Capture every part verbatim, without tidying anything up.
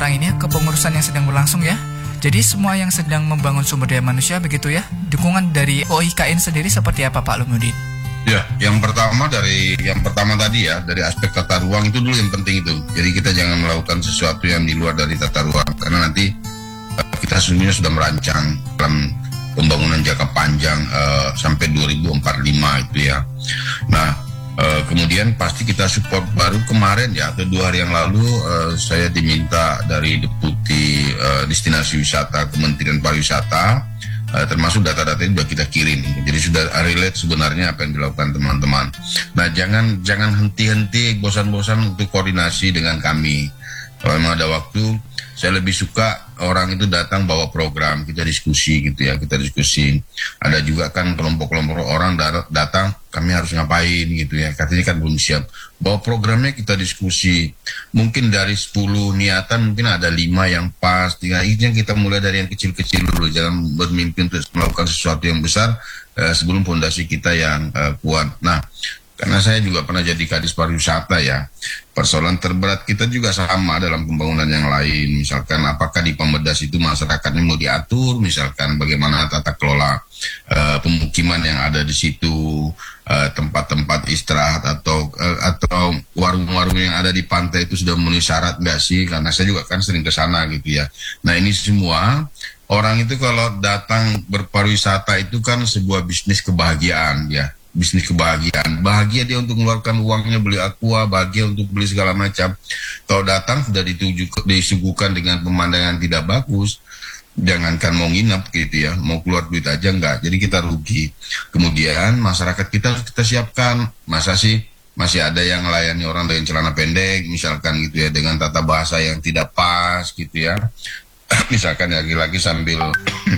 sekarang ini kepengurusan yang sedang berlangsung ya. Jadi semua yang sedang membangun sumber daya manusia begitu ya. Dukungan dari O I K N sendiri seperti apa Pak Lumudin? Ya, yang pertama dari yang pertama tadi ya, dari aspek tata ruang itu dulu yang penting itu. Jadi kita jangan melakukan sesuatu yang di luar dari tata ruang, karena nanti uh, kita sesungguhnya sudah merancang dalam pembangunan jangka panjang uh, sampai dua ribu empat puluh lima itu ya. Nah, Uh, kemudian pasti kita support. Baru kemarin ya atau dua hari yang lalu uh, saya diminta dari Deputi uh, Destinasi Wisata Kementerian Pariwisata, uh, termasuk data-data itu sudah kita kirim. Jadi sudah relate sebenarnya apa yang dilakukan teman-teman. Nah, jangan jangan henti-henti, bosan-bosan untuk koordinasi dengan kami. Kalau memang ada waktu, saya lebih suka orang itu datang bawa program, kita diskusi gitu ya, kita diskusi. Ada juga kan kelompok-kelompok orang datang, kami harus ngapain gitu ya, katanya kan belum siap. Bawa programnya kita diskusi. Mungkin dari sepuluh niatan mungkin ada lima yang pas. Tiga ini kita mulai dari yang kecil-kecil dulu, jangan bermimpi untuk melakukan sesuatu yang besar eh, sebelum fondasi kita yang eh, kuat. Nah, karena saya juga pernah jadi kadis pariwisata ya, persoalan terberat kita juga sama dalam pembangunan yang lain. Misalkan apakah di Pemedas itu masyarakatnya mau diatur, misalkan bagaimana tata kelola uh, pemukiman yang ada di situ, uh, tempat-tempat istirahat atau uh, atau warung-warung yang ada di pantai itu sudah memenuhi syarat nggak sih? Karena saya juga kan sering ke sana gitu ya. Nah, ini semua orang itu kalau datang berpariwisata itu kan sebuah bisnis kebahagiaan ya. Bisnis kebahagiaan, bahagia dia untuk mengeluarkan uangnya beli aqua, bahagia untuk beli segala macam. Kalau datang sudah dituju, disuguhkan dengan pemandangan tidak bagus, jangankan mau nginep gitu ya, mau keluar duit aja enggak, jadi kita rugi. Kemudian masyarakat kita kita siapkan, masa sih masih ada yang melayani orang dengan celana pendek, misalkan gitu ya, dengan tata bahasa yang tidak pas gitu ya, misalkan lagi-lagi sambil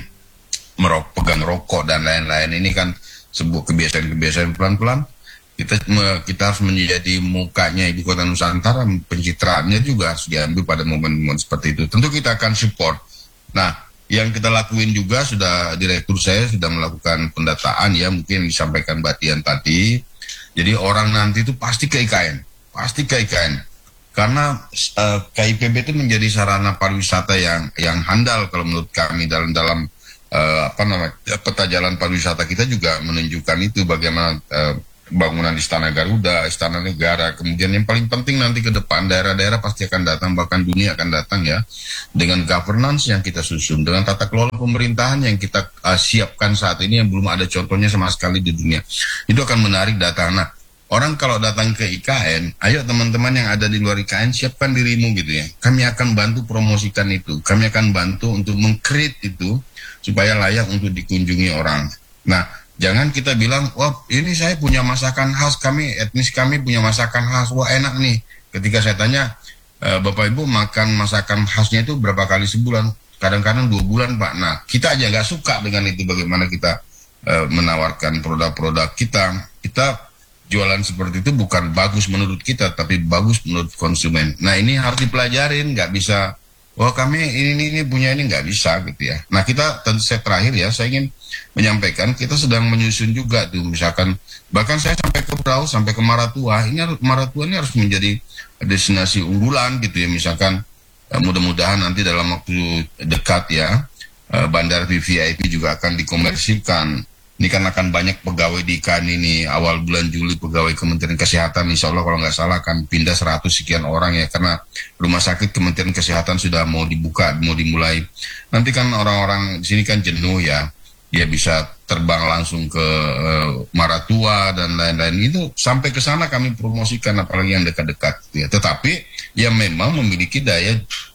merok, pegang rokok dan lain-lain. Ini kan sebuah kebiasaan-kebiasaan. Pelan-pelan kita kita harus menjadi mukanya ibu kota Nusantara, pencitraannya juga harus diambil pada momen-momen seperti itu. Tentu kita akan support. Nah, yang kita lakuin juga sudah, direktur saya sudah melakukan pendataan ya, mungkin disampaikan Mbak Tian tadi. Jadi orang nanti itu pasti ke I K N, pasti ke I K N. Karena uh, K I P B itu menjadi sarana pariwisata yang yang handal kalau menurut kami dalam dalam Uh, apa namanya peta jalan pariwisata kita juga menunjukkan itu, bagaimana uh, bangunan Istana Garuda, Istana Negara. Kemudian yang paling penting nanti ke depan daerah-daerah pasti akan datang, bahkan dunia akan datang ya, dengan governance yang kita susun, dengan tata kelola pemerintahan yang kita uh, siapkan saat ini yang belum ada contohnya sama sekali di dunia. Itu akan menarik datang. Nah, orang kalau datang ke I K N, ayo teman-teman yang ada di luar I K N, siapkan dirimu gitu ya. Kami akan bantu promosikan itu, kami akan bantu untuk meng-create itu supaya layak untuk dikunjungi orang. Nah, jangan kita bilang, wah ini saya punya masakan khas, kami etnis kami punya masakan khas, wah enak nih. Ketika saya tanya, e, Bapak Ibu makan masakan khasnya itu berapa kali sebulan? Kadang-kadang dua bulan Pak. Nah, kita aja nggak suka dengan itu, bagaimana kita e, menawarkan produk-produk kita. Kita jualan seperti itu bukan bagus menurut kita, tapi bagus menurut konsumen. Nah, ini harus dipelajarin, nggak bisa, wah kami ini, ini ini punya ini, nggak bisa gitu ya. Nah, kita tentu saya terakhir ya, saya ingin menyampaikan kita sedang menyusun juga tuh, misalkan bahkan saya sampai ke Brau, sampai ke Maratua. Ini harus, Maratua ini harus menjadi destinasi unggulan gitu ya. Misalkan eh, mudah-mudahan nanti dalam waktu dekat ya, eh, bandara V V I P juga akan dikomersilkan. Ini kan akan banyak pegawai di I K N ini, awal bulan Juli pegawai Kementerian Kesehatan insya Allah kalau nggak salah akan pindah seratus sekian orang ya, karena rumah sakit Kementerian Kesehatan sudah mau dibuka, mau dimulai. Nanti kan orang-orang di sini kan jenuh ya, dia bisa terbang langsung ke uh, Maratua dan lain-lain. Itu sampai ke sana kami promosikan, apalagi yang dekat-dekat ya. Tetapi yang memang memiliki daya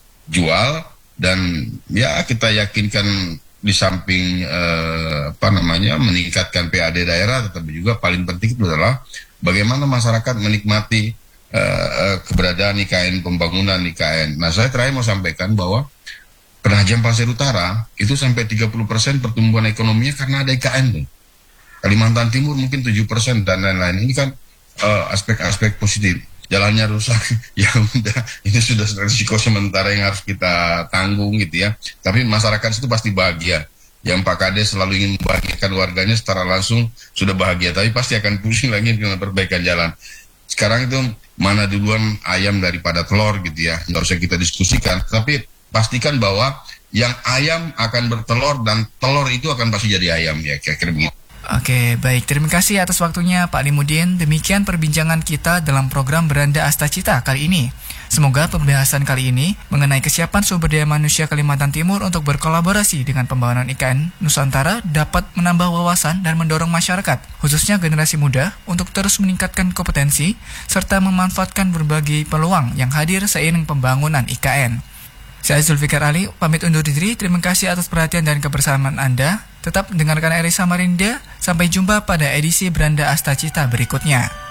jual, dan ya kita yakinkan di samping eh, apa namanya meningkatkan P A D daerah, tetapi juga paling penting itu adalah bagaimana masyarakat menikmati eh, eh, keberadaan I K N, pembangunan I K N. Nah, saya terakhir mau sampaikan bahwa Penajam Pasir Utara itu sampai tiga puluh persen pertumbuhan ekonominya karena ada I K N tuh. Kalimantan Timur mungkin tujuh persen dan lain-lain. Ini kan eh, aspek-aspek positif. Jalannya rusak, ya udah, ini sudah risiko sementara yang harus kita tanggung gitu ya. Tapi masyarakat itu pasti bahagia. Yang Pak Kades selalu ingin membahagiakan warganya secara langsung sudah bahagia, tapi pasti akan pusing lagi dengan perbaikan jalan. sekarang itu mana duluan ayam daripada telur gitu ya, nggak usah kita diskusikan, tapi pastikan bahwa yang ayam akan bertelur dan telur itu akan pasti jadi ayam ya, kira-kira begitu. Oke, baik. Terima kasih atas waktunya Pak Limudin. Demikian perbincangan kita dalam program Beranda Astacita kali ini. Semoga pembahasan kali ini mengenai kesiapan sumber daya manusia Kalimantan Timur untuk berkolaborasi dengan pembangunan I K N Nusantara dapat menambah wawasan dan mendorong masyarakat, khususnya generasi muda, untuk terus meningkatkan kompetensi serta memanfaatkan berbagai peluang yang hadir seiring pembangunan I K N. Saya Zulfikar Ali, pamit undur diri. Terima kasih atas perhatian dan kebersamaan Anda. Tetap dengarkan R I Samarinda. Sampai jumpa pada edisi Beranda Astacita berikutnya.